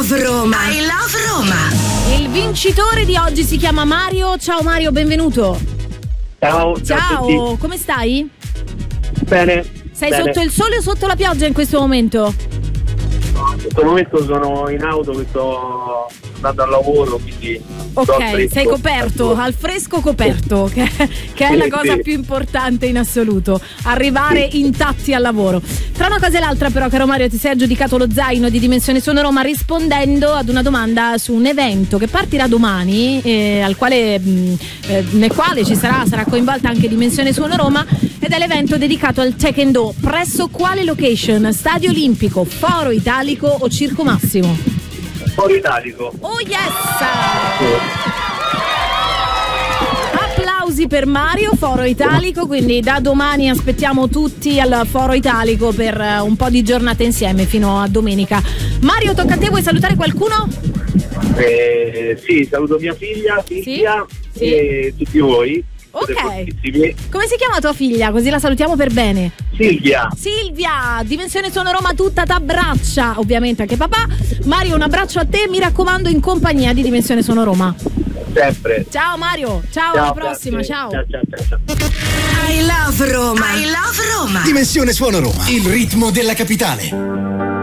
love Roma. I love Roma. Il vincitore di oggi si chiama Mario. Ciao Mario, benvenuto. Ciao, come stai? Bene. Sei bene. sotto il sole o sotto la pioggia in questo momento? In questo momento sono in auto che sto andando al lavoro, quindi Ok, sei coperto, al fresco coperto, che è la cosa più importante in assoluto, arrivare intatti al lavoro. Tra una cosa e l'altra però, caro Mario, ti sei aggiudicato lo zaino di Dimensione Suono Roma rispondendo ad una domanda su un evento che partirà domani, nel quale sarà coinvolta anche Dimensione Suono Roma, ed è l'evento dedicato al Taekwondo. Presso quale location? Stadio Olimpico, Foro Italico o Circo Massimo? Foro Italico. Oh yes! Applausi per Mario, Foro Italico, quindi da domani aspettiamo tutti al Foro Italico per un po' di giornate insieme fino a domenica. Mario, tocca a te, vuoi salutare qualcuno? Sì, saluto mia figlia, Sì? e tutti voi. Ok, come si chiama tua figlia? Così la salutiamo per bene. Silvia, Dimensione Suono Roma tutta t'abbraccia, ovviamente anche papà. Mario, un abbraccio a te, mi raccomando, in compagnia di Dimensione Suono Roma. sempre. Ciao Mario, ciao, alla prossima, ciao. Ciao. I love Roma. I love Roma. Dimensione Suono Roma, il ritmo della capitale.